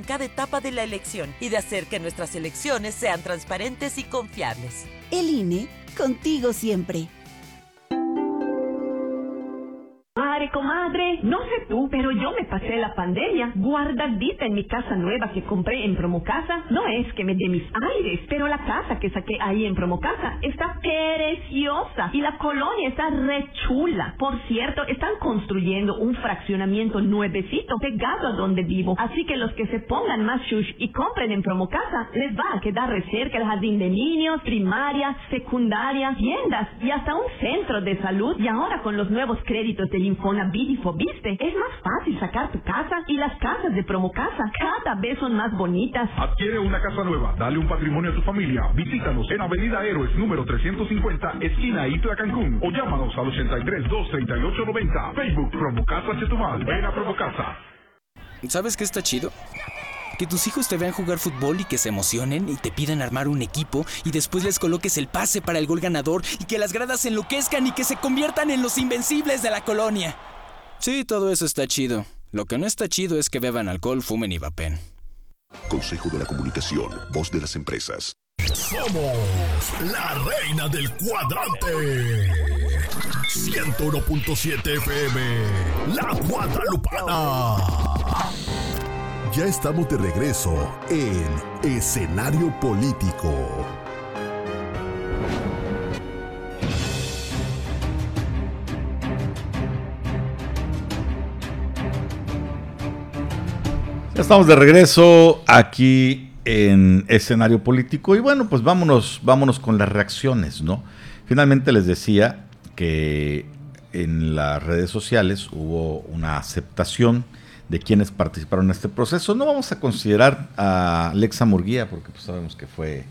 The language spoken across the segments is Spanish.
en cada etapa de la elección y de hacer que nuestras elecciones sean transparentes y confiables. El INE, contigo siempre. Comadre, no sé tú, pero yo me pasé la pandemia guardadita en mi casa nueva que compré en Promocasa. No es que me dé mis aires, pero la casa que saqué ahí en Promocasa está preciosa y la colonia está re chula. Por cierto, están construyendo un fraccionamiento nuevecito pegado a donde vivo, así que los que se pongan más shush y compren en Promocasa les va a quedar re cerca el jardín de niños, primaria, secundaria, tiendas y hasta un centro de salud. Y ahora con los nuevos créditos del Infonavit y Fobiste, es más fácil sacar tu casa y las casas de Promocasa cada vez son más bonitas. Adquiere una casa nueva, dale un patrimonio a tu familia. Visítanos en Avenida Héroes número 350, esquina Itla, Cancún, o llámanos al 83-238-90. Facebook Promocasa Chetumal. Ven a Promocasa. ¿Sabes qué está chido? Que tus hijos te vean jugar fútbol y que se emocionen y te pidan armar un equipo y después les coloques el pase para el gol ganador y que las gradas enloquezcan y que se conviertan en los invencibles de la colonia. Sí, todo eso está chido. Lo que no está chido es que beban alcohol, fumen y vapen. Consejo de la Comunicación, voz de las empresas. Somos la reina del cuadrante. 101.7 FM, La Guadalupana. Ya estamos de regreso en Escenario Político. Ya estamos de regreso aquí en Escenario Político y bueno, pues vámonos con las reacciones, ¿no? Finalmente les decía que en las redes sociales hubo una aceptación de quienes participaron en este proceso. No vamos a considerar a Alexa Murguía porque pues sabemos que fue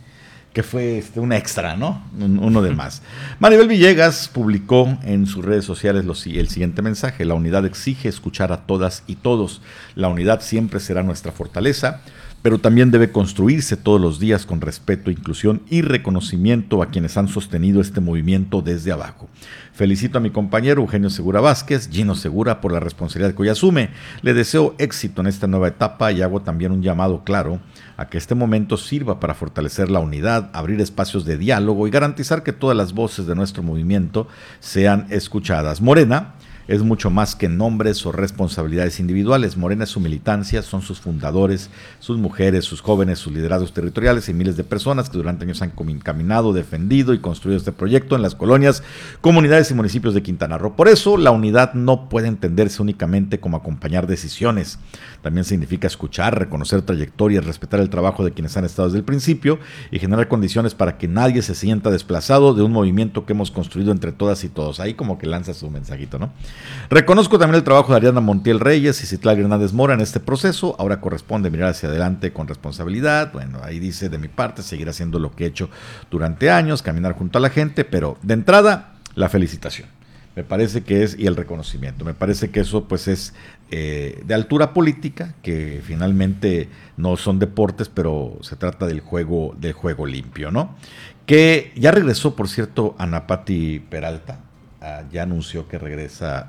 un extra, ¿no? Uno de más. Maribel Villegas publicó en sus redes sociales el siguiente mensaje: la unidad exige escuchar a todas y todos. La unidad siempre será nuestra fortaleza, pero también debe construirse todos los días con respeto, inclusión y reconocimiento a quienes han sostenido este movimiento desde abajo. Felicito a mi compañero Eugenio Segura Vázquez, Gino Segura, por la responsabilidad que hoy asume. Le deseo éxito en esta nueva etapa y hago también un llamado claro a que este momento sirva para fortalecer la unidad, abrir espacios de diálogo y garantizar que todas las voces de nuestro movimiento sean escuchadas. Morena es mucho más que nombres o responsabilidades individuales. Morena es su militancia, son sus fundadores, sus mujeres, sus jóvenes, sus liderazgos territoriales y miles de personas que durante años han caminado, defendido y construido este proyecto en las colonias, comunidades y municipios de Quintana Roo. Por eso, la unidad no puede entenderse únicamente como acompañar decisiones. También significa escuchar, reconocer trayectorias, respetar el trabajo de quienes han estado desde el principio y generar condiciones para que nadie se sienta desplazado de un movimiento que hemos construido entre todas y todos. Ahí como que lanza su mensajito, ¿no? Reconozco también el trabajo de Ariana Montiel Reyes y Citlali Hernández Mora en este proceso. Ahora corresponde mirar hacia adelante con responsabilidad. Bueno, ahí dice: de mi parte, seguir haciendo lo que he hecho durante años, caminar junto a la gente, pero de entrada, la felicitación. Me parece que es, y el reconocimiento, me parece que eso pues es de altura política, que finalmente no son deportes, pero se trata del juego limpio, ¿no? Que ya regresó, por cierto, Ana Pati Peralta. Ya anunció que regresa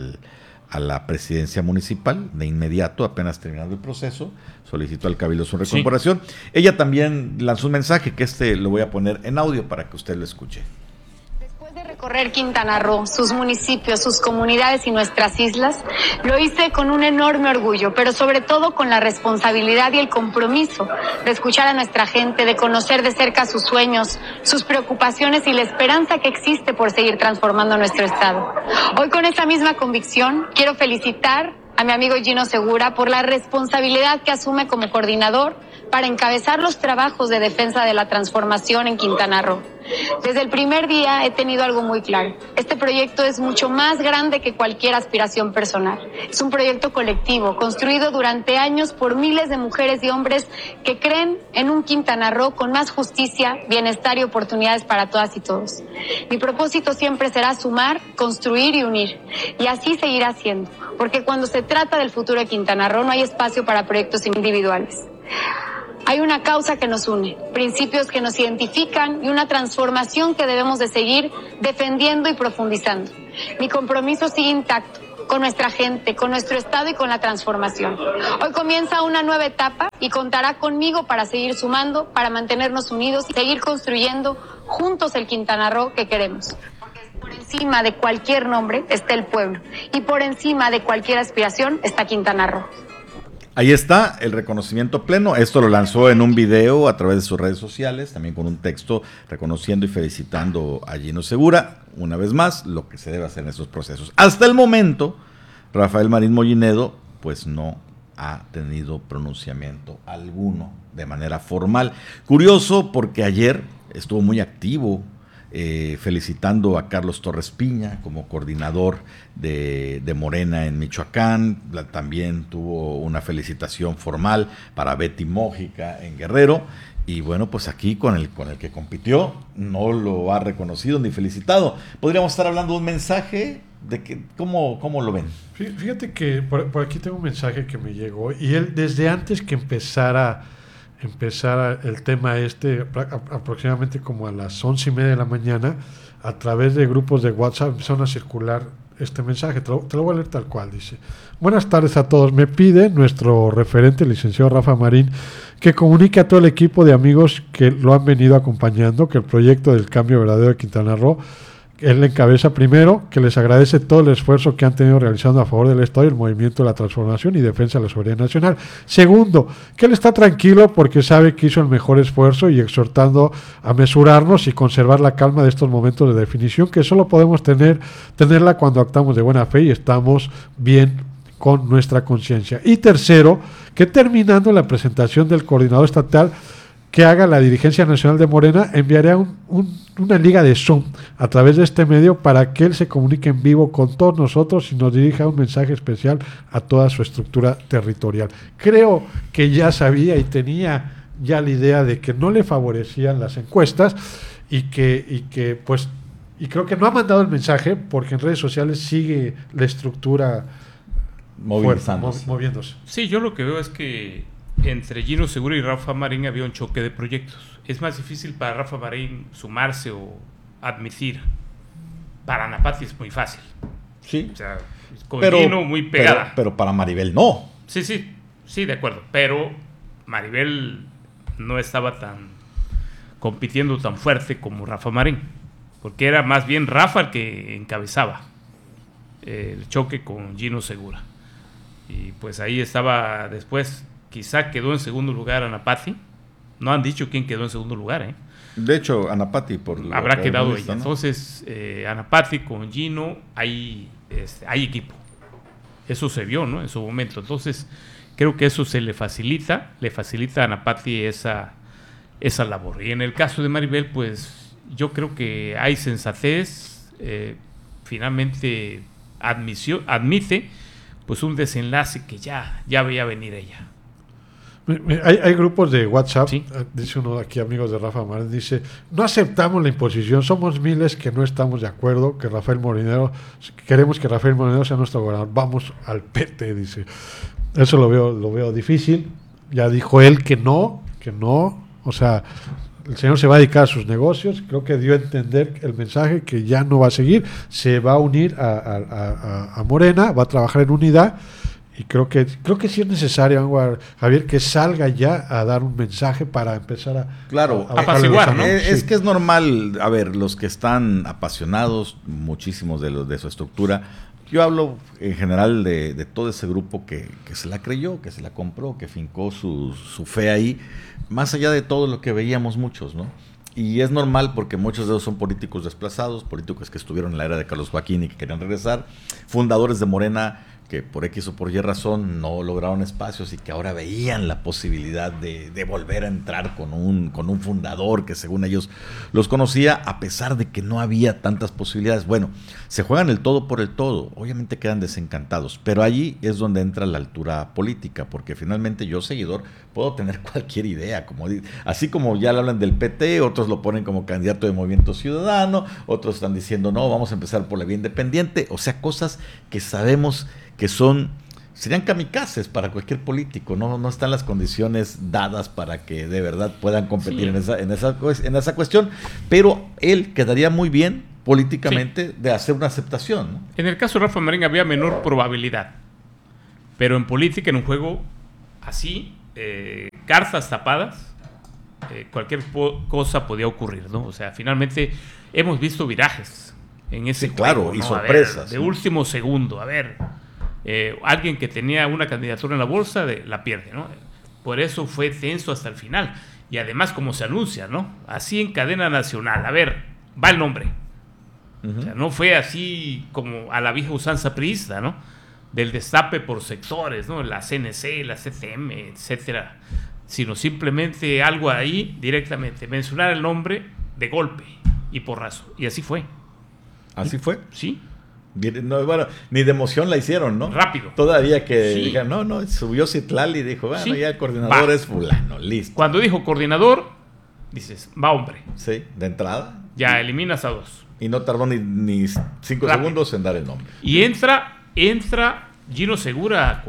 a la presidencia municipal de inmediato, apenas terminando el proceso. Solicitó al Cabildo su recomporación. Sí. Ella también lanzó un mensaje que lo voy a poner en audio para que usted lo escuche. Después de recorrer Quintana Roo, sus municipios, sus comunidades y nuestras islas, lo hice con un enorme orgullo, pero sobre todo con la responsabilidad y el compromiso de escuchar a nuestra gente, de conocer de cerca sus sueños, sus preocupaciones y la esperanza que existe por seguir transformando nuestro estado. Hoy, con esa misma convicción, quiero felicitar a mi amigo Gino Segura por la responsabilidad que asume como coordinador para encabezar los trabajos de defensa de la transformación en Quintana Roo. Desde el primer día he tenido algo muy claro: este proyecto es mucho más grande que cualquier aspiración personal. Es un proyecto colectivo, construido durante años por miles de mujeres y hombres que creen en un Quintana Roo con más justicia, bienestar y oportunidades para todas y todos. Mi propósito siempre será sumar, construir y unir, y así seguirá siendo, porque cuando se trata del futuro de Quintana Roo no hay espacio para proyectos individuales. Hay una causa que nos une, principios que nos identifican y una transformación que debemos de seguir defendiendo y profundizando. Mi compromiso sigue intacto, con nuestra gente, con nuestro Estado y con la transformación. Hoy comienza una nueva etapa y contará conmigo para seguir sumando, para mantenernos unidos y seguir construyendo juntos el Quintana Roo que queremos. Porque por encima de cualquier nombre está el pueblo y por encima de cualquier aspiración está Quintana Roo. Ahí está el reconocimiento pleno. Esto lo lanzó en un video a través de sus redes sociales, también con un texto reconociendo y felicitando a Gino Segura. Una vez más, lo que se debe hacer en estos procesos. Hasta el momento, Rafael Marín Mollinedo, pues no ha tenido pronunciamiento alguno de manera formal. Curioso porque ayer estuvo muy activo felicitando a Carlos Torres Piña como coordinador de Morena en Michoacán. También tuvo una felicitación formal para Betty Mójica en Guerrero. Y bueno, pues aquí con el que compitió no lo ha reconocido ni felicitado. Podríamos estar hablando de un mensaje de que ¿cómo lo ven? Fíjate que por aquí tengo un mensaje que me llegó y él desde antes que empezara el tema aproximadamente como a las 11:30 de la mañana, a través de grupos de WhatsApp empezaron a circular este mensaje. Te lo voy a leer tal cual. Dice: buenas tardes a todos. Me pide nuestro referente, el licenciado Rafa Marín, que comunique a todo el equipo de amigos que lo han venido acompañando que el proyecto del cambio verdadero de Quintana Roo, él encabeza. Primero, que les agradece todo el esfuerzo que han tenido realizando a favor del Estado y el movimiento de la transformación y defensa de la soberanía nacional. Segundo, que él está tranquilo porque sabe que hizo el mejor esfuerzo y exhortando a mesurarnos y conservar la calma de estos momentos de definición que solo podemos tenerla cuando actuamos de buena fe y estamos bien con nuestra conciencia. Y tercero, que terminando la presentación del coordinador estatal que haga la dirigencia nacional de Morena, enviaré una liga de Zoom a través de este medio para que él se comunique en vivo con todos nosotros y nos dirija un mensaje especial a toda su estructura territorial. Creo que ya sabía y tenía ya la idea de que no le favorecían las encuestas y creo que no ha mandado el mensaje porque en redes sociales sigue la estructura moviéndose. Sí, yo lo que veo es que entre Gino Segura y Rafa Marín había un choque de proyectos. Es más difícil para Rafa Marín sumarse o admitir. Para Anapati es muy fácil. Sí. O sea, con Gino muy pegada. Pero para Maribel no. Sí, de acuerdo. Pero Maribel no estaba compitiendo tan fuerte como Rafa Marín. Porque era más bien Rafa el que encabezaba el choque con Gino Segura. Y pues ahí estaba después. Quizá quedó en segundo lugar Anapati. No han dicho quién quedó en segundo lugar, De hecho, Anapati habrá quedado ella, ¿no? Entonces, Anapati con Gino, hay equipo. Eso se vio, ¿no? En su momento. Entonces, creo que eso le facilita a Anapati esa labor. Y en el caso de Maribel, pues, yo creo que hay sensatez. Finalmente admite pues un desenlace que ya veía venir ella. Hay grupos de WhatsApp, ¿sí? Dice uno aquí, amigos de Rafa Marín, dice: no aceptamos la imposición, somos miles que no estamos de acuerdo, queremos que Rafael Molinero sea nuestro gobernador, vamos al PT, dice. Eso lo veo difícil. Ya dijo él que no, o sea, el señor se va a dedicar a sus negocios. Creo que dio a entender el mensaje que ya no va a seguir, se va a unir a Morena, va a trabajar en unidad. Y creo que sí es necesario, Javier, que salga ya a dar un mensaje para empezar a apaciguar, ¿no? Es que es normal, a ver, los que están apasionados, muchísimos de su estructura. Yo hablo en general de todo ese grupo que se la creyó, que se la compró, que fincó su fe ahí, más allá de todo lo que veíamos muchos, ¿no? Y es normal porque muchos de ellos son políticos desplazados, políticos que estuvieron en la era de Carlos Joaquín y que querían regresar, fundadores de Morena que por X o por Y razón no lograron espacios y que ahora veían la posibilidad de volver a entrar con un fundador que según ellos los conocía, a pesar de que no había tantas posibilidades. Bueno, se juegan el todo por el todo, obviamente quedan desencantados, pero allí es donde entra la altura política, porque finalmente yo, seguidor, puedo tener cualquier idea, así como ya le hablan del PT, otros lo ponen como candidato de Movimiento Ciudadano, otros están diciendo no, vamos a empezar por la vía independiente, o sea, cosas que sabemos que serían kamikazes para cualquier político, no están las condiciones dadas para que de verdad puedan competir en esa cuestión, pero él quedaría muy bien políticamente de hacer una aceptación, ¿no? En el caso de Rafa Marín había menor probabilidad, pero en política, en un juego así, cartas tapadas, cualquier cosa podía ocurrir, ¿no? O sea, finalmente hemos visto virajes en ese juego, claro, y ¿no? sorpresas. De último segundo, alguien que tenía una candidatura en la bolsa la pierde, ¿no? Por eso fue tenso hasta el final. Y además, como se anuncia, ¿no? Así en cadena nacional, va el nombre. O sea, no fue así como a la vieja usanza priista, ¿no? Del destape por sectores, ¿no? La CNC, la CTM, etcétera. Sino simplemente algo ahí directamente. Mencionar el nombre de golpe y porrazo. Y así fue. ¿Así fue? Sí. No, bueno, ni de emoción la hicieron, ¿no? Rápido. Todavía que digan, no, subió Citlali y dijo, bueno, ya el coordinador es fulano, listo. Cuando dijo coordinador, dices, va hombre. Sí, de entrada. Ya eliminas a 2. Y no tardó ni 5 segundos en dar el nombre. Y entra Gino Segura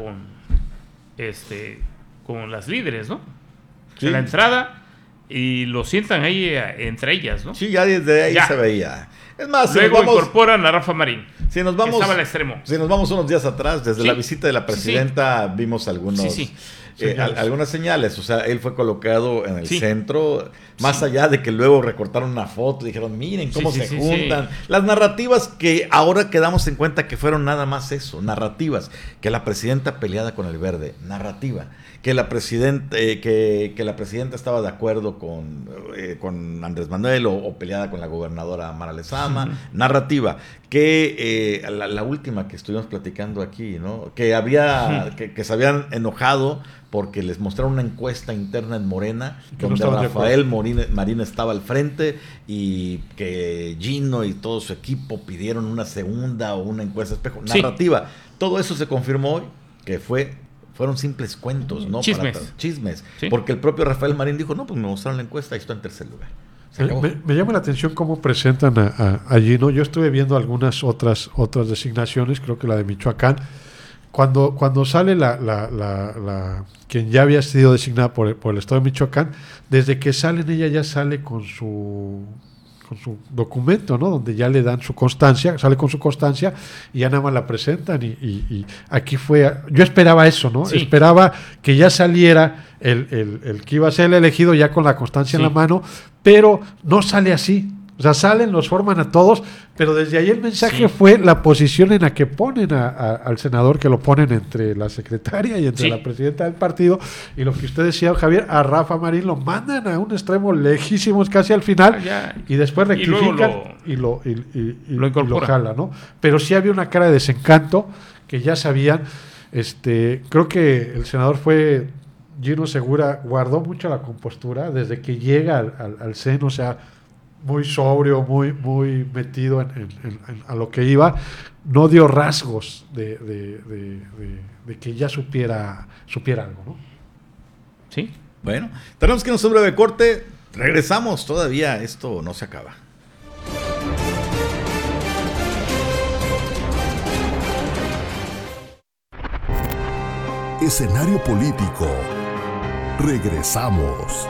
con las líderes, ¿no? Sí. La entrada y lo sientan ahí entre ellas, ¿no? Sí, ya desde ahí se veía. Es más, luego incorporan a Rafa Marín. Si nos vamos, estaba al extremo. Si nos vamos unos días atrás, desde la visita de la presidenta, vimos algunas señales. O sea, él fue colocado en el centro, más allá de que luego recortaron una foto, dijeron, miren cómo se juntan. Las narrativas que ahora quedamos en cuenta que fueron nada más eso, narrativas. Que la presidenta peleada con el verde, narrativa. Que la presidenta estaba de acuerdo con Andrés Manuel o peleada con la gobernadora Mara Lezama, narrativa. Que la última que estuvimos platicando aquí, ¿no? Que que se habían enojado porque les mostraron una encuesta interna en Morena donde Rafael Marín estaba al frente y que Gino y todo su equipo pidieron una segunda o una encuesta espejo. Narrativa. Todo eso se confirmó hoy que fueron simples cuentos, ¿no? Chismes. ¿Sí? Porque el propio Rafael Marín dijo, no, pues me mostraron la encuesta y está en tercer lugar. Me llama la atención cómo presentan a Gino. Yo estuve viendo algunas otras designaciones, creo que la de Michoacán. Cuando sale quien ya había sido designada por el estado de Michoacán, desde que salen ella ya sale con su documento, ¿no? Donde ya le dan su constancia, sale con su constancia y ya nada más la presentan y aquí yo esperaba eso, ¿no? Sí. Esperaba que ya saliera el que iba a ser el elegido ya con la constancia en la mano, pero no sale así. O sea, salen, los forman a todos, pero desde ahí el mensaje fue la posición en la que ponen al senador, que lo ponen entre la secretaria y entre la presidenta del partido, y lo que usted decía, Javier, a Rafa Marín lo mandan a un extremo lejísimos casi al final, y después rectifican y lo jala, ¿no? Pero sí había una cara de desencanto, que ya sabían, creo que el senador Gino Segura guardó mucho la compostura desde que llega al seno, o sea, muy sobrio, muy metido a lo que iba, no dio rasgos de que ya supiera algo, ¿no? Sí. Bueno, tenemos que irnos a un breve corte, regresamos, todavía esto no se acaba. Escenario político. Regresamos.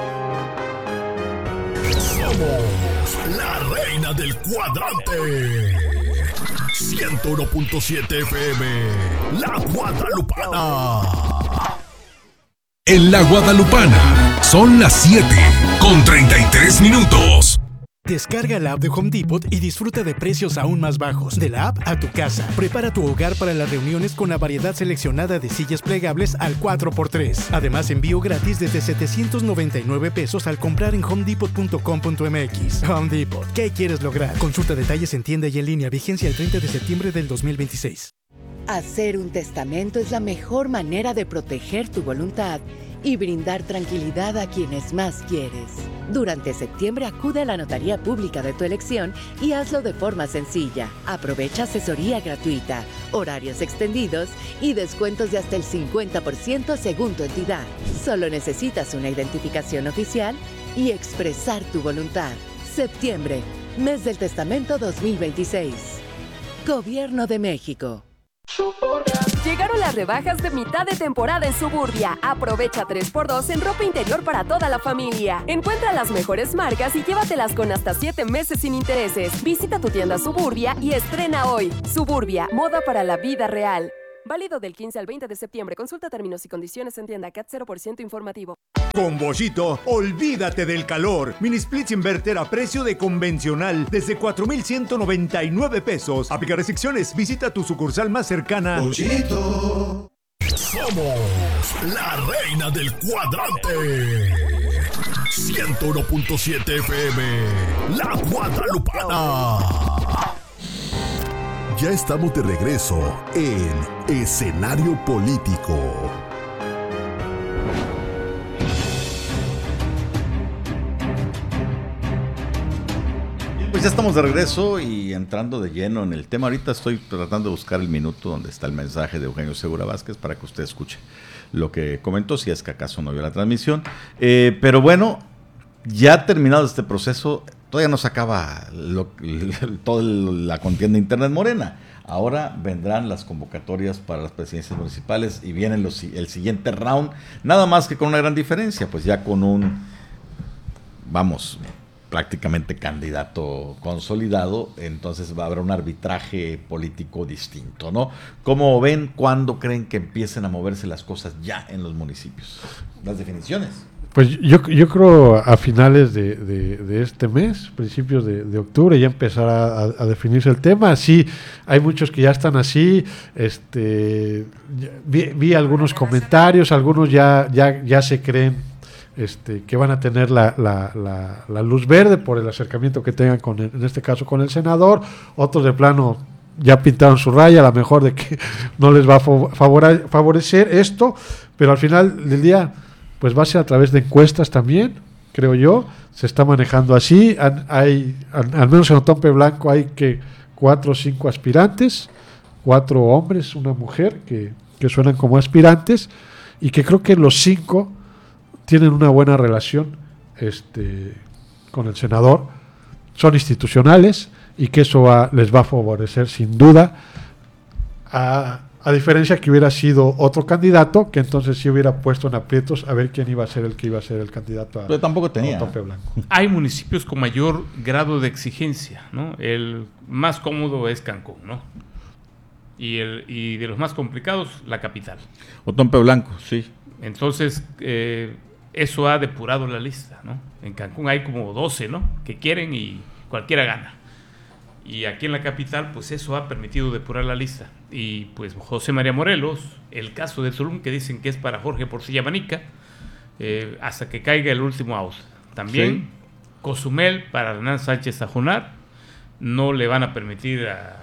Somos la reina del cuadrante. 101.7 FM. La Guadalupana. En La Guadalupana son las 7:33. Descarga la app de Home Depot y disfruta de precios aún más bajos. De la app a tu casa. Prepara tu hogar para las reuniones con la variedad seleccionada de sillas plegables al 4x3. Además, envío gratis desde $799 al comprar en homedepot.com.mx. Home Depot. ¿Qué quieres lograr? Consulta detalles en tienda y en línea. Vigencia el 30 de septiembre del 2026. Hacer un testamento es la mejor manera de proteger tu voluntad y brindar tranquilidad a quienes más quieres. Durante septiembre acude a la notaría pública de tu elección y hazlo de forma sencilla. Aprovecha asesoría gratuita, horarios extendidos y descuentos de hasta el 50% según tu entidad. Solo necesitas una identificación oficial y expresar tu voluntad. Septiembre, mes del testamento 2026. Gobierno de México. Llegaron las rebajas de mitad de temporada en Suburbia. Aprovecha 3x2 en ropa interior para toda la familia. Encuentra las mejores marcas y llévatelas con hasta 7 meses sin intereses. Visita tu tienda Suburbia y estrena hoy. Suburbia, moda para la vida real. Válido del 15 al 20 de septiembre. Consulta términos y condiciones en tienda CAT 0% informativo. Con Bollito, olvídate del calor. Mini splits inverter a precio de convencional desde 4,199 pesos. Aplica restricciones. Visita tu sucursal más cercana. Bollito. Somos la reina del cuadrante. 101.7 FM. La Guadalupana. Ya estamos de regreso en Escenario Político. Pues ya estamos de regreso y entrando de lleno en el tema. Ahorita estoy tratando de buscar el minuto donde está el mensaje de Eugenio Segura Vázquez para que usted escuche lo que comentó, si es que acaso no vio la transmisión. Pero bueno, ya terminado este proceso, todavía no se acaba toda la contienda interna en Morena. Ahora vendrán las convocatorias para las presidencias municipales y viene el siguiente round, nada más que con una gran diferencia, pues ya con un, prácticamente candidato consolidado, entonces va a haber un arbitraje político distinto, ¿no? ¿Cómo ven, cuándo creen que empiecen a moverse las cosas ya en los municipios? Las definiciones. Pues yo creo a finales de este mes, principios de octubre, ya empezará a definirse el tema. Sí, hay muchos que ya están así. Vi algunos comentarios, algunos ya se creen que van a tener la luz verde por el acercamiento que tengan en este caso con el senador. Otros de plano ya pintaron su raya, a lo mejor de que no les va a favorecer esto, pero al final del día pues va a ser a través de encuestas también, creo yo. Se está manejando así. Hay, al menos en Otompe Blanco hay que 4 o 5 aspirantes, 4 hombres, una mujer, que suenan como aspirantes, y que creo que los 5 tienen una buena relación con el senador, son institucionales, y que eso les va a favorecer sin duda, a diferencia que hubiera sido otro candidato, que entonces sí hubiera puesto en aprietos a ver quién iba a ser el que iba a ser el candidato Pero tampoco tenía. a Otompe Blanco. Hay municipios con mayor grado de exigencia, ¿no? El más cómodo es Cancún, ¿no? Y de los más complicados, la capital. Otompe Blanco, sí. Entonces, eso ha depurado la lista, ¿no? En Cancún hay como 12, ¿no? Que quieren y cualquiera gana. Y aquí en la capital, pues eso ha permitido depurar la lista. Y pues José María Morelos, el caso de Tulum, que dicen que es para Jorge Porcilla Manica, hasta que caiga el último out. También sí. Cozumel para Hernán Sánchez Tajonar, no le van a permitir a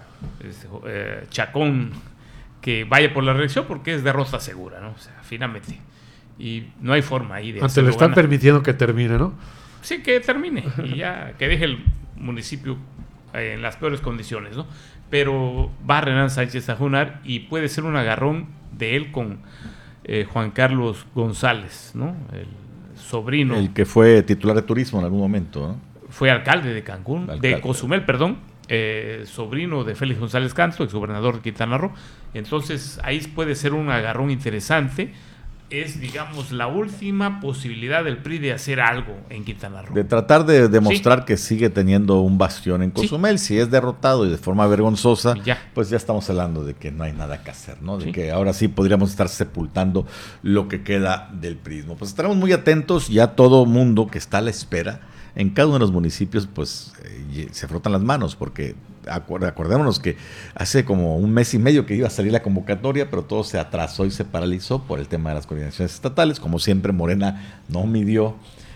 Chacón que vaya por la reelección porque es derrota segura, ¿no? O sea, finalmente. Y no hay forma ahí de hacerlo. Le están permitiendo que termine, ¿no? Sí, que termine y ya que deje el municipio en las peores condiciones, ¿no? Pero va Hernán Sánchez Tajonar y puede ser un agarrón de él con Juan Carlos González, ¿no? El sobrino. El que fue titular de turismo en algún momento, ¿no? Fue alcalde de Cancún, de Cozumel, perdón. Sobrino de Félix González Canto, exgobernador de Quintana Roo. Entonces ahí puede ser un agarrón interesante. Es, digamos, la última posibilidad del PRI de hacer algo en Quintana Roo. De tratar de demostrar que sigue teniendo un bastión en Cozumel. Sí. Si es derrotado y de forma vergonzosa, pues ya estamos hablando de que no hay nada que hacer, ¿no? De que ahora sí podríamos estar sepultando lo que queda del PRIismo. Pues estaremos muy atentos, ya todo mundo que está a la espera. En cada uno de los municipios, pues se frotan las manos, porque acordémonos que hace como un mes y medio que iba a salir la convocatoria, pero todo se atrasó y se paralizó por el tema de las coordinaciones estatales. Como siempre, Morena no midió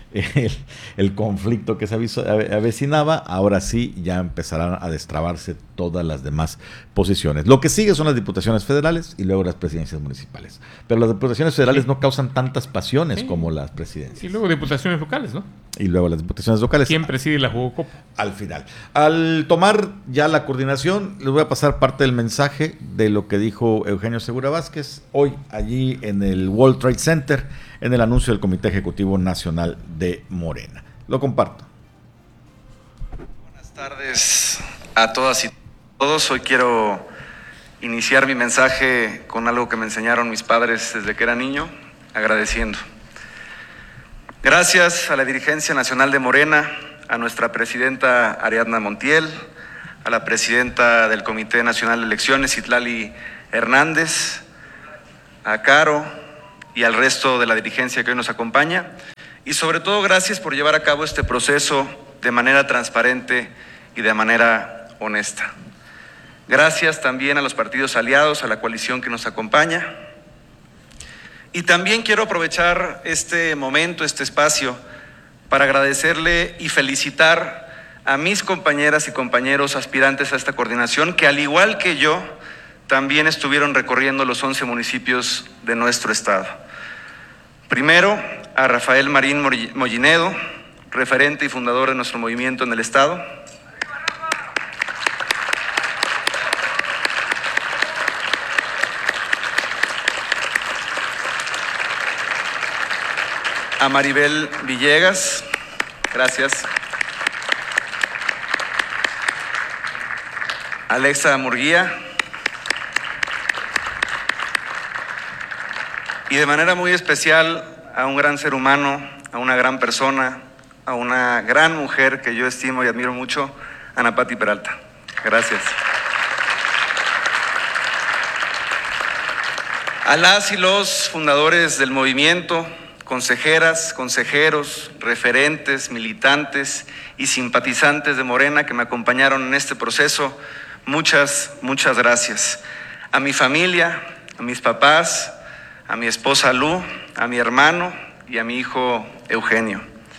el conflicto que se avecinaba. Ahora sí, ya empezarán a destrabarse todas las demás posiciones. Lo que sigue son las diputaciones federales y luego las presidencias municipales. Pero las diputaciones federales no causan tantas pasiones como las presidencias. Y luego diputaciones locales, ¿no? Y luego las diputaciones locales. ¿Quién preside la Jugocopa? Al final. Al tomar ya la coordinación, les voy a pasar parte del mensaje de lo que dijo Eugenio Segura Vázquez hoy allí en el World Trade Center, en el anuncio del Comité Ejecutivo Nacional de Morena. Lo comparto. Buenas tardes a todas y todos. Hoy quiero iniciar mi mensaje con algo que me enseñaron mis padres desde que era niño, agradeciendo. Gracias a la dirigencia nacional de Morena, a nuestra presidenta Ariadna Montiel, a la presidenta del Comité Nacional de Elecciones, Itlali Hernández, a Caro y al resto de la dirigencia que hoy nos acompaña. Y sobre todo, gracias por llevar a cabo este proceso de manera transparente y de manera honesta. Gracias también a los partidos aliados, a la coalición que nos acompaña. Y también quiero aprovechar este momento, este espacio, para agradecerle y felicitar a mis compañeras y compañeros aspirantes a esta coordinación, que al igual que yo, también estuvieron recorriendo los 11 municipios de nuestro estado. Primero, a Rafael Marín Mollinedo, referente y fundador de nuestro movimiento en el estado. A Maribel Villegas, gracias. Alexa Murguía. Y de manera muy especial a un gran ser humano, a una gran persona, a una gran mujer que yo estimo y admiro mucho, Ana Pati Peralta. Gracias. A las y los fundadores del movimiento, consejeras, consejeros, referentes, militantes y simpatizantes de Morena que me acompañaron en este proceso, muchas gracias. A mi familia, a mis papás, a mi esposa Lu, a mi hermano y a mi hijo Eugenio.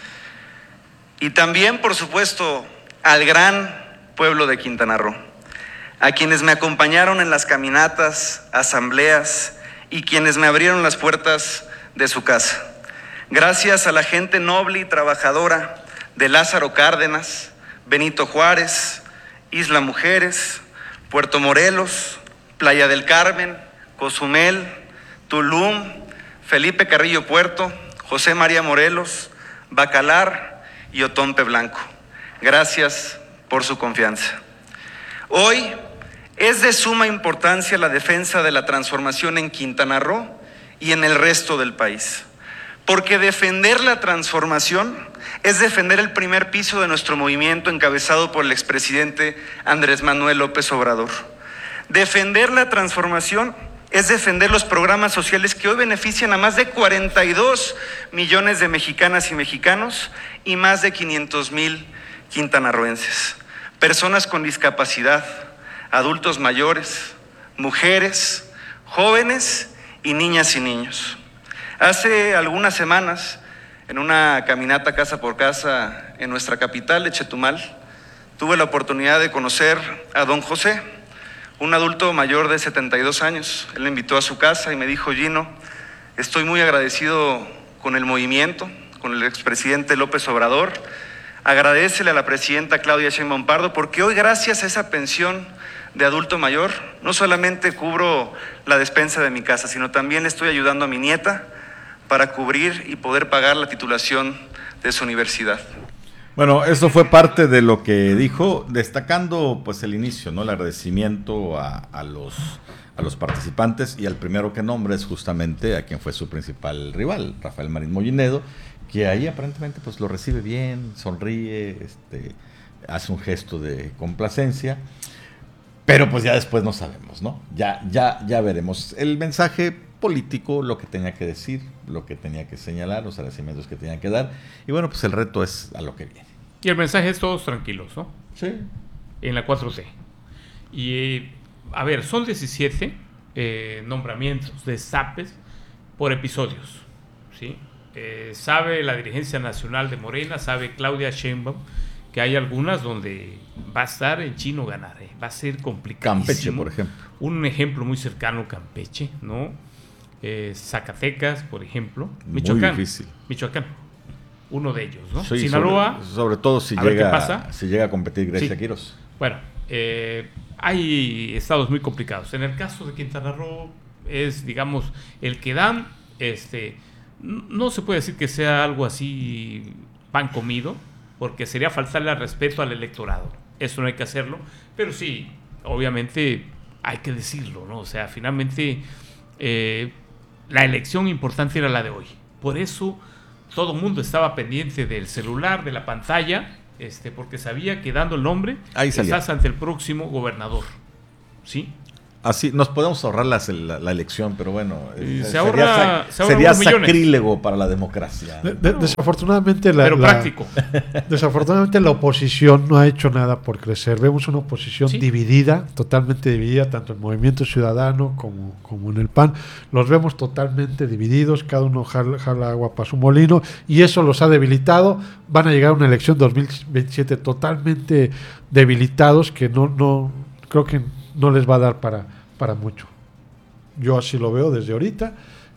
Y también, por supuesto, al gran pueblo de Quintana Roo, a quienes me acompañaron en las caminatas, asambleas y quienes me abrieron las puertas de su casa. Gracias a la gente noble y trabajadora de Lázaro Cárdenas, Benito Juárez, Isla Mujeres, Puerto Morelos, Playa del Carmen, Cozumel, Tulum, Felipe Carrillo Puerto, José María Morelos, Bacalar y Otompe Blanco. Gracias por su confianza. Hoy es de suma importancia la defensa de la transformación en Quintana Roo y en el resto del país, porque defender la transformación es defender el primer piso de nuestro movimiento encabezado por el expresidente Andrés Manuel López Obrador. Defender la transformación es defender los programas sociales que hoy benefician a más de 42 millones de mexicanas y mexicanos y más de 500,000 quintanarroenses. Personas con discapacidad, adultos mayores, mujeres, jóvenes y niñas y niños. Hace algunas semanas, en una caminata casa por casa en nuestra capital de Chetumal, tuve la oportunidad de conocer a don José, un adulto mayor de 72 años. Él me invitó a su casa y me dijo: Gino, estoy muy agradecido con el movimiento, con el expresidente López Obrador. Agradécele a la presidenta Claudia Sheinbaum Pardo, porque hoy, gracias a esa pensión de adulto mayor, no solamente cubro la despensa de mi casa, sino también le estoy ayudando a mi nieta para cubrir y poder pagar la titulación de su universidad. Bueno, eso fue parte de lo que dijo, destacando pues el inicio, ¿no? El agradecimiento a los participantes, y al primero que nombra es justamente a quien fue su principal rival, Rafael Marín Mollinedo, que ahí aparentemente pues lo recibe bien, sonríe, hace un gesto de complacencia, pero pues ya después no sabemos, ¿no? Ya veremos. El mensaje político, lo que tenía que decir, lo que tenía que señalar, los agradecimientos que tenía que dar, y bueno, pues el reto es a lo que viene. Y el mensaje es todos tranquilos, ¿no? Sí. En la 4T. Y, a ver, son 17 nombramientos de SAPES por episodios, ¿sí? Sabe la dirigencia nacional de Morena, sabe Claudia Sheinbaum, que hay algunas donde va a estar en chino ganar, va a ser complicadísimo. Campeche, por ejemplo. Un ejemplo muy cercano, Campeche, ¿no? Zacatecas, por ejemplo. Michoacán. Muy difícil. Michoacán, uno de ellos, ¿no? Sí, Sinaloa. Sobre todo si llega a competir Grecia Quirós. Bueno, hay estados muy complicados. En el caso de Quintana Roo es, digamos, el que dan, no se puede decir que sea algo así pan comido, porque sería faltarle al respeto al electorado. Eso no hay que hacerlo, pero sí, obviamente hay que decirlo, ¿no? O sea, finalmente la elección importante era la de hoy. Por eso todo el mundo estaba pendiente del celular, de la pantalla, porque sabía que dando el nombre estás ante el próximo gobernador, ¿sí? Así nos podemos ahorrar la elección, pero bueno, sería sacrílego para la democracia. Desafortunadamente práctico. Desafortunadamente la oposición no ha hecho nada por crecer. Vemos una oposición dividida, totalmente dividida, tanto en Movimiento Ciudadano como en el PAN. Los vemos totalmente divididos, cada uno jala agua para su molino, y eso los ha debilitado. Van a llegar a una elección 2027 totalmente debilitados, que no creo que no les va a dar para mucho. Yo así lo veo desde ahorita,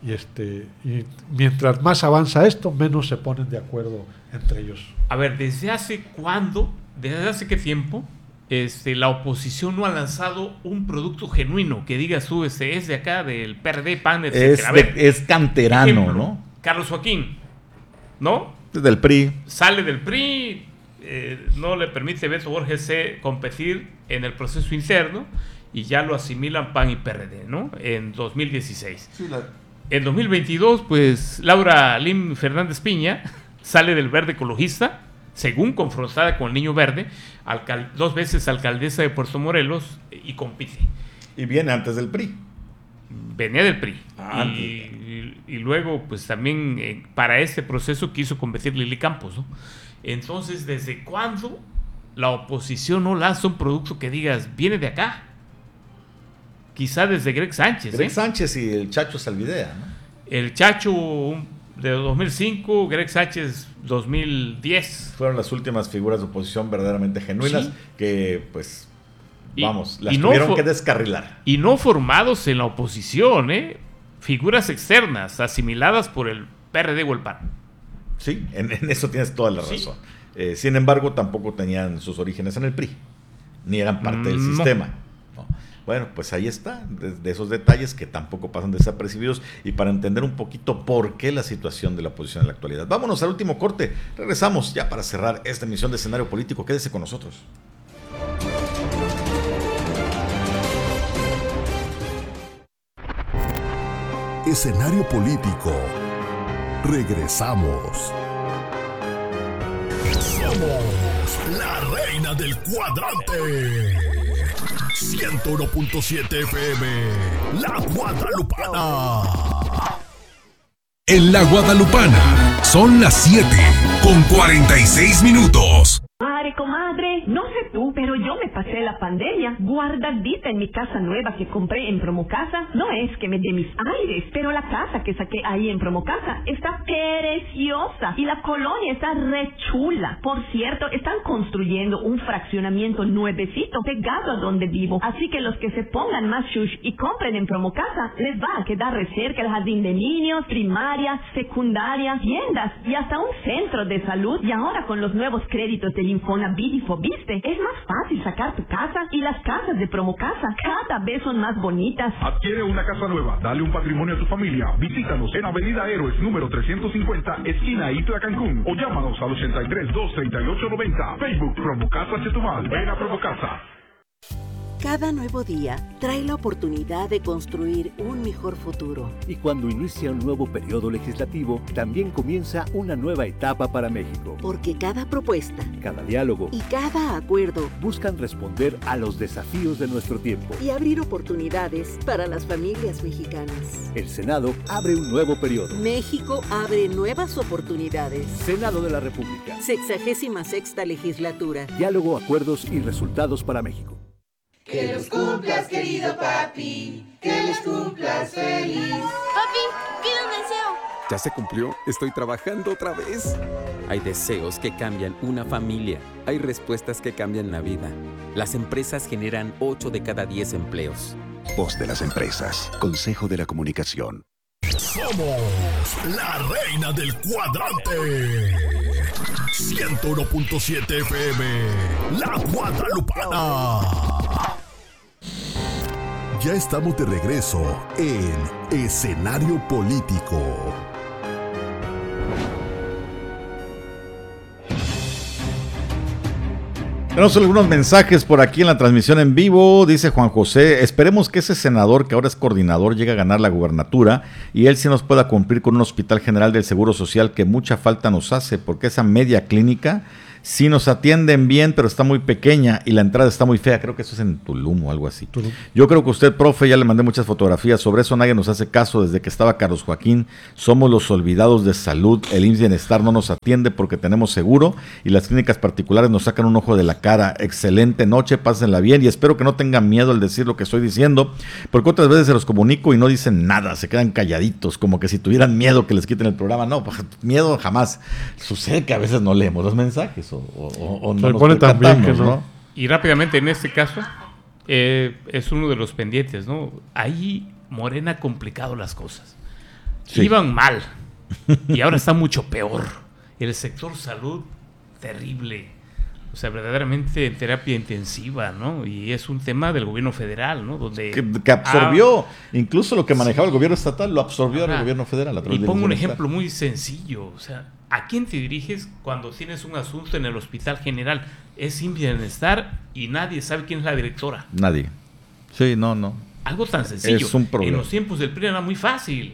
y mientras más avanza esto, menos se ponen de acuerdo entre ellos. A ver, ¿desde hace qué tiempo la oposición no ha lanzado un producto genuino que digas tú, es de acá, del PRD, PAN, etc.? Es canterano, ejemplo, ¿no? Carlos Joaquín, ¿no? Del PRI. Sale del PRI, no le permite Beto Borges competir en el proceso interno, y ya lo asimilan PAN y PRD, ¿no? En 2016. Sí, en 2022, pues Laura Lim Fernández Piña sale del Verde Ecologista, según confrontada con el Niño Verde, 2 veces alcaldesa de Puerto Morelos, y compite. Y viene antes del PRI. Venía del PRI. Y luego, pues también para este proceso quiso competir Lili Campos, ¿no? Entonces, ¿desde cuándo la oposición no lanza un producto que digas, viene de acá? Quizá desde Greg Sánchez. Greg Sánchez y el Chacho Salvidea, ¿no? El Chacho de 2005, Greg Sánchez 2010. Fueron las últimas figuras de oposición verdaderamente genuinas, que pues, las no tuvieron que descarrilar. Y no formados en la oposición, figuras externas, asimiladas por el PRD o el PAN. Sí, en eso tienes toda la razón. Sin embargo, tampoco tenían sus orígenes en el PRI, ni eran parte del sistema. No. Bueno, pues ahí está, de esos detalles que tampoco pasan desapercibidos, y para entender un poquito por qué la situación de la oposición en la actualidad. Vámonos al último corte, regresamos ya para cerrar esta emisión de Escenario Político. Quédese con nosotros. Escenario Político. Regresamos. Somos la reina del cuadrante. 101.7 FM, La Guadalupana. En La Guadalupana son las 7:46. Comadre, no sé tú, pero yo me pasé la pandemia guardadita en mi casa nueva que compré en Promocasa. No es que me dé mis aires, pero la casa que saqué ahí en Promocasa está preciosa y la colonia está re chula. Por cierto, están construyendo un fraccionamiento nuevecito pegado a donde vivo, así que los que se pongan más shush y compren en Promocasa, les va a quedar re cerca el jardín de niños, primaria, secundaria, tiendas y hasta un centro de salud. Y ahora con los nuevos créditos del Infonavit y Fobiste, es más fácil sacar tu casa, y las casas de Promocasa cada vez son más bonitas. Adquiere una casa nueva, dale un patrimonio a tu familia. Visítanos en Avenida Héroes número 350, esquina Itla Cancún, o llámanos al 83-238-90. Facebook Promocasa Chetumal. Ven a Promocasa. Cada nuevo día trae la oportunidad de construir un mejor futuro. Y cuando inicia un nuevo periodo legislativo, también comienza una nueva etapa para México. Porque cada propuesta, cada diálogo y cada acuerdo buscan responder a los desafíos de nuestro tiempo y abrir oportunidades para las familias mexicanas. El Senado abre un nuevo periodo. México abre nuevas oportunidades. Senado de la República. 66ª legislatura. Diálogo, acuerdos y resultados para México. Que los cumplas, querido papi, que los cumplas feliz. Papi, pide un deseo. ¿Ya se cumplió? Estoy trabajando otra vez. Hay deseos que cambian una familia. Hay respuestas que cambian la vida. Las empresas generan 8 de cada 10 empleos. Voz de las empresas. Consejo de la Comunicación. Somos la reina del cuadrante. 101.7 FM, La Guadalupana. Ya estamos de regreso en Escenario Político. Tenemos algunos mensajes por aquí en la transmisión en vivo. Dice Juan José, esperemos que ese senador que ahora es coordinador llegue a ganar la gubernatura y él sí nos pueda cumplir con un hospital general del Seguro Social que mucha falta nos hace, porque esa media clínica sí nos atienden bien, pero está muy pequeña y la entrada está muy fea. Creo que eso es en Tulum o algo así. Tulum. Yo creo que usted, profe, ya le mandé muchas fotografías. Sobre eso nadie nos hace caso desde que estaba Carlos Joaquín. Somos los olvidados de salud. El IMSS Bienestar no nos atiende porque tenemos seguro y las clínicas particulares nos sacan un ojo de la cara. Excelente noche, pásenla bien y espero que no tengan miedo al decir lo que estoy diciendo, porque otras veces se los comunico y no dicen nada, se quedan calladitos, como que si tuvieran miedo que les quiten el programa. No, pues, miedo jamás. Sucede que a veces no leemos los mensajes o no nos percatamos, ¿no? Y rápidamente, en este caso, es uno de los pendientes, ¿no? Ahí Morena ha complicado las cosas. Sí. Iban mal y ahora está mucho peor. El sector salud, terrible. O sea, verdaderamente en terapia intensiva, ¿no? Y es un tema del gobierno federal, ¿no? Donde que absorbió, incluso lo que manejaba el gobierno estatal, lo absorbió el gobierno federal. Y pongo un ejemplo muy sencillo, o sea, ¿a quién te diriges cuando tienes un asunto en el hospital general? Es IMSS Bienestar y nadie sabe quién es la directora. Nadie. Sí, no. Algo tan sencillo. Es un problema. En los tiempos del PRI era muy fácil.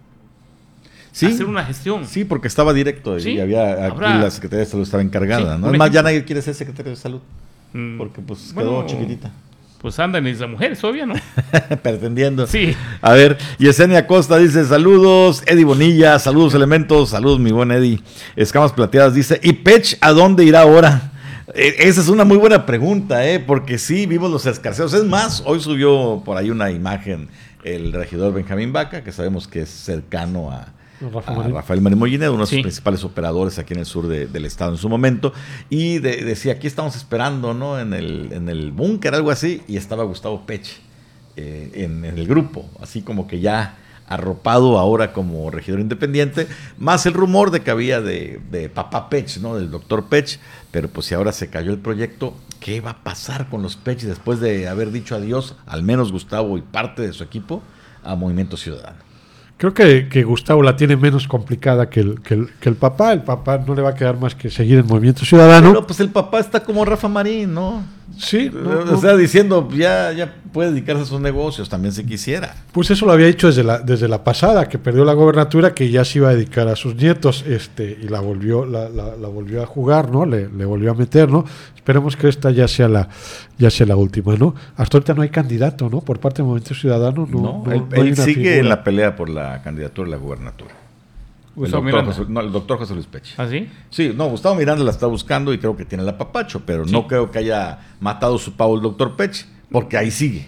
Sí, hacer una gestión. Sí, porque estaba directo y había aquí la Secretaría de Salud estaba encargada, ¿no? Además, ya nadie quiere ser Secretario de Salud porque pues quedó chiquitita. Pues andan las mujeres, obvio, ¿no? Pretendiendo. Sí. A ver, Yesenia Costa dice, saludos, Eddie Bonilla, saludos elementos, saludos mi buen Eddie. Escamas Plateadas dice, ¿y Pech a dónde irá ahora? Esa es una muy buena pregunta, porque sí, vimos los escarceos. Es más, hoy subió por ahí una imagen el regidor Benjamín Vaca, que sabemos que es cercano a Rafael Marín Molinero, uno de sus principales operadores aquí en el sur del estado en su momento, y decía, aquí estamos esperando, ¿no? En el búnker, algo así, y estaba Gustavo Pech en el grupo, así como que ya arropado ahora como regidor independiente, más el rumor de que había de papá Pech, ¿no? Del doctor Pech, pero pues si ahora se cayó el proyecto, ¿qué va a pasar con los Pech después de haber dicho adiós, al menos Gustavo y parte de su equipo, a Movimiento Ciudadano? Creo que Gustavo la tiene menos complicada que el papá. El papá no le va a quedar más que seguir en Movimiento Ciudadano. Pero pues el papá está como Rafa Marín, ¿no? Sí. O sea, diciendo, ya puede dedicarse a sus negocios, también si quisiera. Pues eso lo había dicho desde la pasada, que perdió la gobernatura, que ya se iba a dedicar a sus nietos, y la volvió a jugar, ¿no? Le volvió a meter, ¿no? Esperemos que esta ya sea la última, ¿no? Hasta ahorita no hay candidato, ¿no? Por parte del Movimiento Ciudadano. No él sigue en la pelea por la candidatura a la gubernatura. El doctor José Luis Pech. ¿Ah, sí? Sí, no, Gustavo Miranda la está buscando y creo que tiene el apapacho, pero no creo que haya matado su pavo el doctor Pech, porque ahí sigue.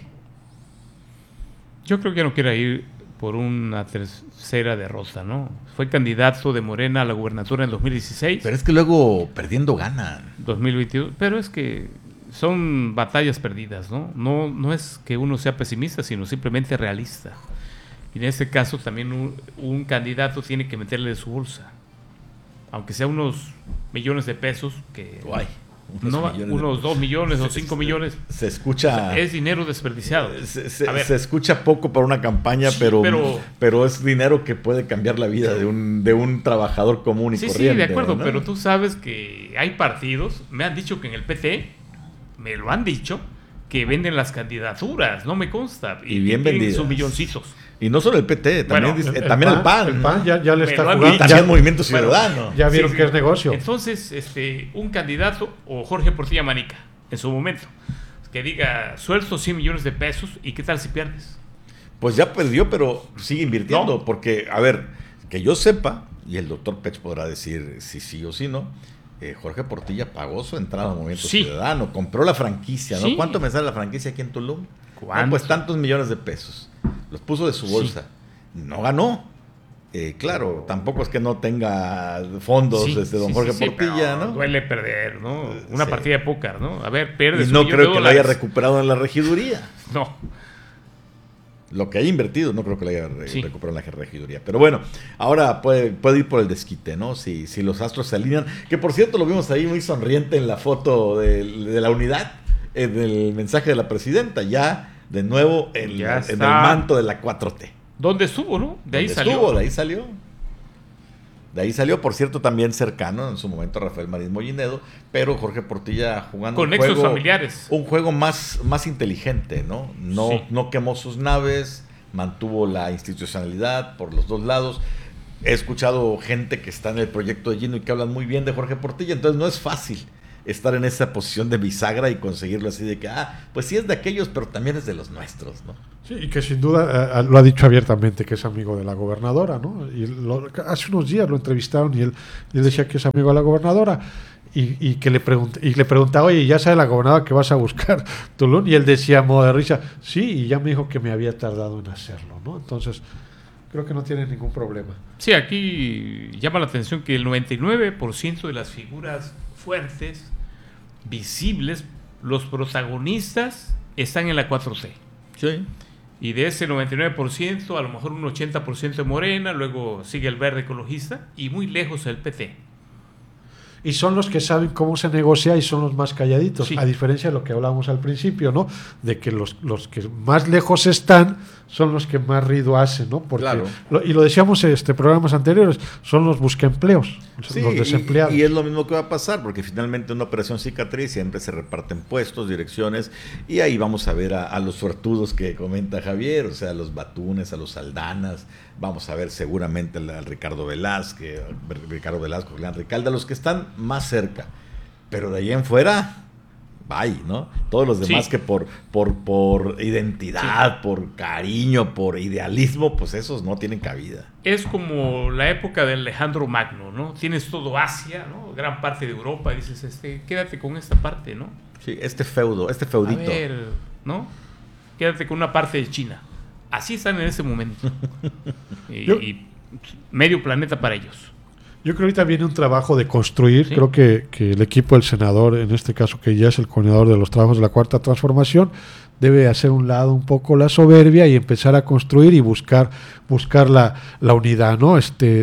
Yo creo que no quiere ir por una tercera derrota, ¿no? Fue candidato de Morena a la gubernatura en 2016. Pero es que luego perdiendo ganan. 2022, pero es que son batallas perdidas, ¿no? No es que uno sea pesimista, sino simplemente realista. Y en este caso también un candidato tiene que meterle de su bolsa, aunque sea unos millones de pesos, que unos 2 millones o 5 millones. Se escucha. Es dinero desperdiciado. Se escucha poco para una campaña, sí, pero es dinero que puede cambiar la vida de un trabajador común y corriente. Sí, de acuerdo, ¿no? Pero tú sabes que hay partidos, me han dicho que en el PT, me lo han dicho, que venden las candidaturas, no me consta. Y bien vendidas. Sus milloncitos. Y no solo el PT, también, también el PAN. El PAN ya le está jugando. Y también el Movimiento Ciudadano. Ya vieron que es negocio. Entonces, un candidato, o Jorge Portilla Manica, en su momento, que diga, suelto 100 millones de pesos, ¿y qué tal si pierdes? Pues ya perdió, pero sigue invirtiendo. Porque, a ver, que yo sepa, y el doctor Pech podrá decir si sí o si no, Jorge Portilla pagó su entrada al Movimiento Ciudadano, compró la franquicia, ¿no? ¿Cuánto me sale la franquicia aquí en Tulum? Pues tantos millones de pesos. Los puso de su bolsa. No ganó. Claro, tampoco es que no tenga fondos desde don Jorge Portilla, ¿no? Duele perder, ¿no? Una partida de póker, ¿no? A ver, pierdes. Y no creo que lo haya recuperado en la regiduría. No. Lo que haya invertido, no creo que lo haya recuperado en la regiduría. Pero bueno, ahora puede ir por el desquite, ¿no? Si los astros se alinean. Que por cierto, lo vimos ahí muy sonriente en la foto de la unidad, en el mensaje de la presidenta, ya de nuevo en el manto de la 4T. ¿Dónde estuvo, no? De ahí salió. De ahí salió. De ahí salió, por cierto, también cercano en su momento a Rafael Marín Mollinedo, pero Jorge Portilla jugando con nexos familiares. Un juego más inteligente, ¿no? No quemó sus naves, mantuvo la institucionalidad por los dos lados. He escuchado gente que está en el proyecto de Gino y que hablan muy bien de Jorge Portilla, entonces no es fácil estar en esa posición de bisagra y conseguirlo así de que, pues sí es de aquellos, pero también es de los nuestros, ¿no? Sí, y que sin duda lo ha dicho abiertamente que es amigo de la gobernadora, ¿no? Y hace unos días lo entrevistaron y él decía que es amigo de la gobernadora y que le preguntaba, oye, ¿ya sabe la gobernadora que vas a buscar Tulum? Y él decía, modo de risa, sí, y ya me dijo que me había tardado en hacerlo, ¿no? Entonces, creo que no tiene ningún problema. Sí, aquí llama la atención que el 99% de las figuras fuertes, visibles, los protagonistas están en la 4T. Sí. Y de ese 99%, a lo mejor un 80% de Morena, luego sigue el Verde Ecologista y muy lejos el PT. Y son los que saben cómo se negocia y son los más calladitos, a diferencia de lo que hablábamos al principio, ¿no? De que los que más lejos están son los que más ruido hacen, ¿no? Porque y lo decíamos en programas anteriores, son los buscaempleos, los desempleados. Y es lo mismo que va a pasar, porque finalmente una operación cicatriz siempre se reparten puestos, direcciones, y ahí vamos a ver a los suertudos que comenta Javier, o sea, a los Batunes, a los Aldanas, vamos a ver seguramente al Ricardo Velasco, Julián Ricalde, a los que están más cerca, pero de ahí en fuera, bye, ¿no? Todos los demás que por identidad, por cariño, por idealismo, pues esos no tienen cabida. Es como la época de Alejandro Magno, ¿no? Tienes todo Asia, ¿no? Gran parte de Europa, dices, quédate con esta parte, ¿no? Sí, este feudito. A ver, ¿no? Quédate con una parte de China. Así están en ese momento. y medio planeta para ellos. Yo creo que ahorita viene un trabajo de construir. Creo que el equipo del senador, en este caso que ya es el coordinador de los trabajos de la Cuarta Transformación, debe hacer un lado un poco la soberbia y empezar a construir y buscar la unidad, ¿no?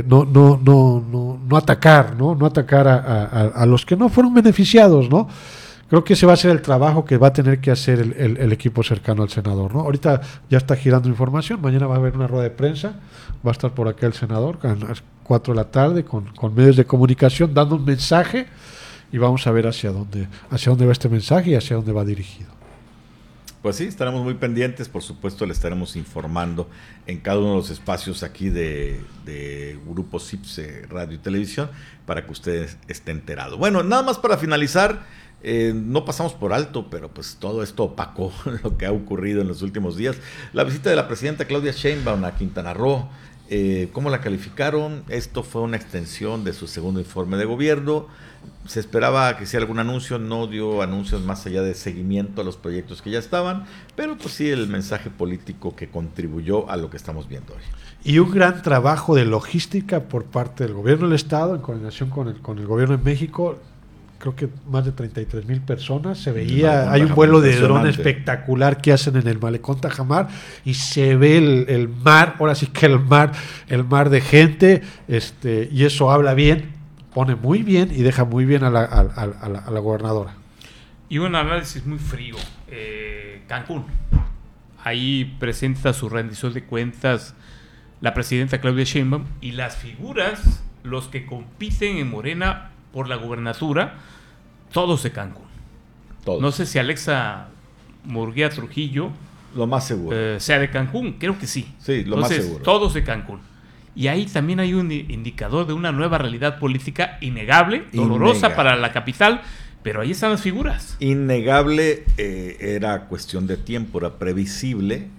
No atacar, ¿no? No atacar a los que no fueron beneficiados, ¿no? Creo que ese va a ser el trabajo que va a tener que hacer el equipo cercano al senador, ¿no? Ahorita ya está girando información, mañana va a haber una rueda de prensa, va a estar por acá el senador a las 4 de la tarde con medios de comunicación dando un mensaje y vamos a ver hacia dónde va este mensaje y hacia dónde va dirigido. Pues sí, estaremos muy pendientes, por supuesto le estaremos informando en cada uno de los espacios aquí de Grupo CIPS Radio y Televisión para que ustedes estén enterados. Bueno, nada más para finalizar, no pasamos por alto, pero pues todo esto opacó lo que ha ocurrido en los últimos días. La visita de la presidenta Claudia Sheinbaum a Quintana Roo, ¿cómo la calificaron? Esto fue una extensión de su segundo informe de gobierno. Se esperaba que hiciera algún anuncio, no dio anuncios más allá de seguimiento a los proyectos que ya estaban, pero pues sí el mensaje político que contribuyó a lo que estamos viendo hoy. Y un gran trabajo de logística por parte del gobierno del Estado en coordinación con el gobierno de México. Creo que más de 33,000 personas. Se veía, hay un vuelo de dron espectacular que hacen en el Malecón Tajamar y se ve el mar, ahora sí que el mar de gente, y eso habla bien, pone muy bien y deja muy bien a la gobernadora. Y un análisis muy frío. Cancún. Ahí presenta su rendición de cuentas la presidenta Claudia Sheinbaum y las figuras, los que compiten en Morena por la gubernatura, todos de Cancún. Todos. No sé si Alexa Murguía Trujillo, lo más seguro, sea de Cancún, creo que sí. Sí, lo más seguro. Todos de Cancún. Y ahí también hay un indicador de una nueva realidad política innegable, dolorosa para la capital, pero ahí están las figuras. Innegable, era cuestión de tiempo, era previsible.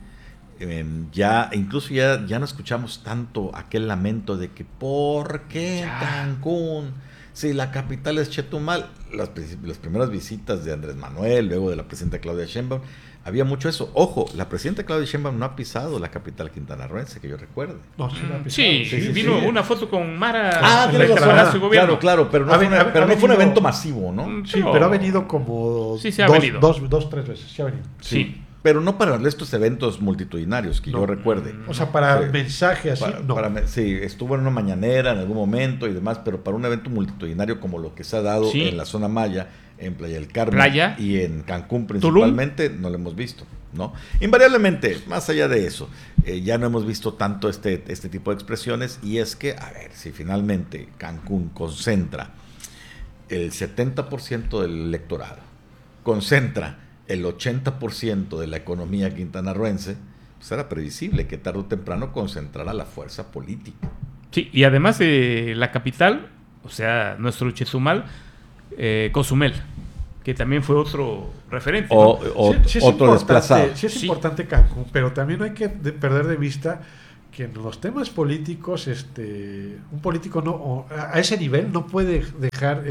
Incluso ya no escuchamos tanto aquel lamento de que ¿por qué Cancún? Si la capital es Chetumal. Las primeras visitas de Andrés Manuel, luego de la presidenta Claudia Sheinbaum, había mucho eso. Ojo, la presidenta Claudia Sheinbaum no ha pisado la capital quintanarroense, que yo recuerde. No, sí, vino una foto con Mara. Claro, pero no fue un evento masivo, ¿no? Sí, pero ha venido como ha venido 2-3 veces. Sí ha venido. Sí. Pero no para estos eventos multitudinarios que yo recuerde. O sea, para mensaje así, no. Sí, estuvo en una mañanera en algún momento y demás, pero para un evento multitudinario como lo que se ha dado en la zona Maya, en Playa del Carmen y en Cancún principalmente, Tulum, no lo hemos visto, ¿no? Invariablemente, más allá de eso, ya no hemos visto tanto este tipo de expresiones, y es que, a ver, si finalmente Cancún concentra el 70% del electorado, concentra el 80% de la economía quintanarroense, pues era previsible que tarde o temprano concentrara la fuerza política. Sí, y además de la capital, o sea, nuestro Chetumal, Cozumel, que también fue otro referente, ¿no? Otro desplazado. Sí es importante Cancún, pero también no hay que perder de vista que en los temas políticos, un político a ese nivel no puede dejar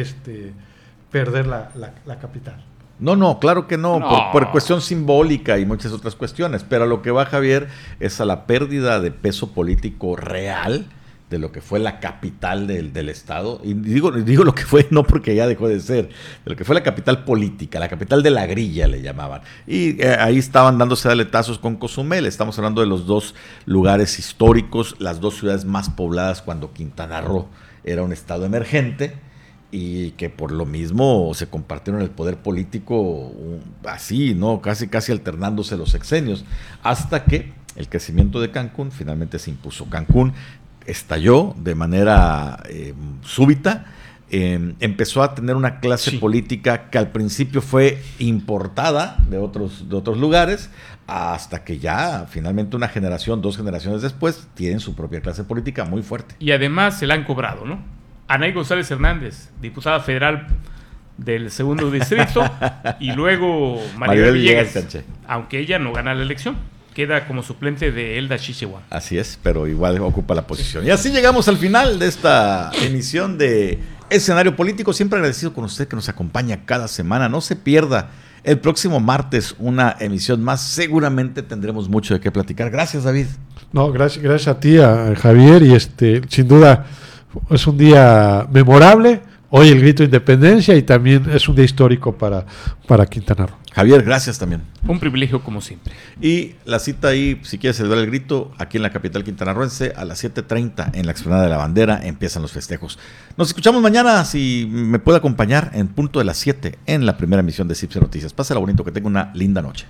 perder la capital. No, claro que no. Por cuestión simbólica y muchas otras cuestiones, pero a lo que va, Javier, es a la pérdida de peso político real de lo que fue la capital del estado, y digo lo que fue, no porque ya dejó de ser, de lo que fue la capital política, la capital de la grilla le llamaban, y ahí estaban dándose aletazos con Cozumel. Estamos hablando de los dos lugares históricos, las dos ciudades más pobladas cuando Quintana Roo era un estado emergente, y que por lo mismo se compartieron el poder político así, ¿no? Casi alternándose los sexenios, hasta que el crecimiento de Cancún finalmente se impuso. Cancún estalló de manera súbita, empezó a tener una clase política que al principio fue importada de otros lugares, hasta que ya finalmente una generación, 2 generaciones después, tienen su propia clase política muy fuerte. Y además se la han cobrado, ¿no? Anaí González Hernández, diputada federal del 2º distrito, y luego Maribel Villegas, aunque ella no gana la elección, queda como suplente de Elda Chichewa. Así es, pero igual ocupa la posición. Y así llegamos al final de esta emisión de Escenario Político. Siempre agradecido con usted que nos acompaña cada semana. No se pierda el próximo martes una emisión más. Seguramente tendremos mucho de qué platicar. Gracias, David. No, gracias a ti, a Javier, y sin duda es un día memorable, hoy el grito de independencia, y también es un día histórico para Quintana Roo. Javier, gracias también. Un privilegio como siempre. Y la cita ahí, si quieres celebrar el grito, aquí en la capital quintanarroense, a las 7:30 en la explanada de la Bandera empiezan los festejos. Nos escuchamos mañana, si me puede acompañar, en punto de las 7 en la primera emisión de CIPSE Noticias. Pásala bonito, que tenga una linda noche.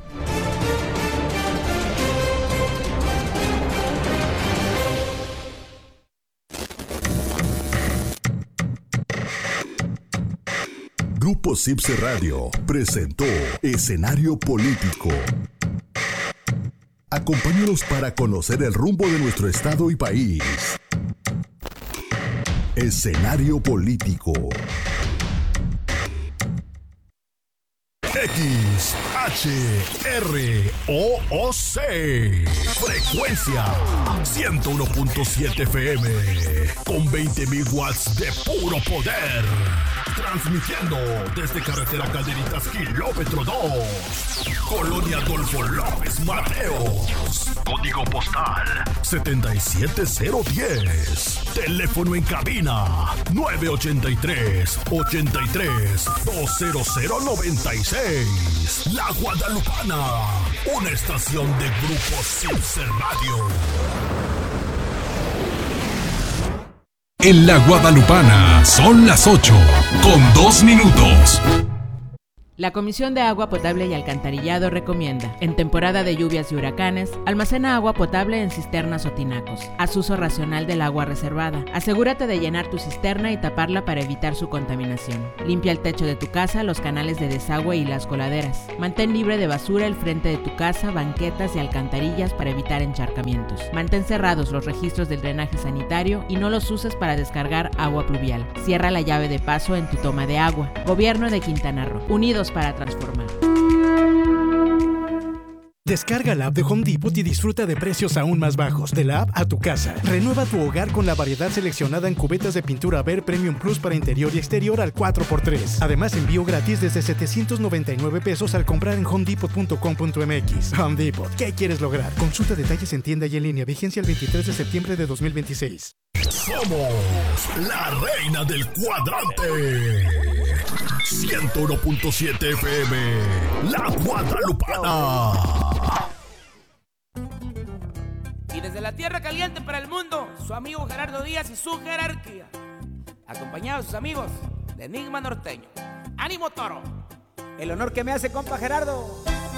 Grupo CIPSE Radio presentó Escenario Político. Acompáñanos para conocer el rumbo de nuestro estado y país. Escenario Político. XHROOC. Frecuencia 101.7 FM. Con 20.000 watts de puro poder. Transmitiendo desde carretera Calderitas, kilómetro 2. Colonia Adolfo López Mateos. Código postal 77010. Teléfono en cabina 983-83-20096. La Guadalupana, una estación de Grupo CIPSE Radio. En La Guadalupana son las 8:02. La Comisión de Agua Potable y Alcantarillado recomienda, en temporada de lluvias y huracanes, almacena agua potable en cisternas o tinacos. Haz uso racional del agua reservada. Asegúrate de llenar tu cisterna y taparla para evitar su contaminación. Limpia el techo de tu casa, los canales de desagüe y las coladeras. Mantén libre de basura el frente de tu casa, banquetas y alcantarillas para evitar encharcamientos. Mantén cerrados los registros del drenaje sanitario y no los uses para descargar agua pluvial. Cierra la llave de paso en tu toma de agua. Gobierno de Quintana Roo. Unidos para transformar. Descarga la app de Home Depot y disfruta de precios aún más bajos. De la app a tu casa. Renueva tu hogar con la variedad seleccionada en cubetas de pintura Ver Premium Plus para interior y exterior al 4x3. Además, envío gratis desde 799 pesos al comprar en homedepot.com.mx. Home Depot. ¿Qué quieres lograr? Consulta detalles en tienda y en línea. Vigencia el 23 de septiembre de 2026. Somos la reina del cuadrante. 101.7 FM, La Guadalupana. Y desde la tierra caliente para el mundo, su amigo Gerardo Díaz y su jerarquía, acompañado de sus amigos de Enigma Norteño. ¡Ánimo, toro! El honor que me hace, compa Gerardo.